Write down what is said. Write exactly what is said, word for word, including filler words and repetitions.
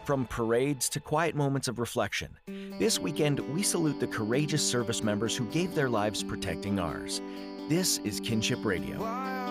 From parades to quiet moments of reflection, this weekend we salute the courageous service members who gave their lives protecting ours. This is Kinship Radio.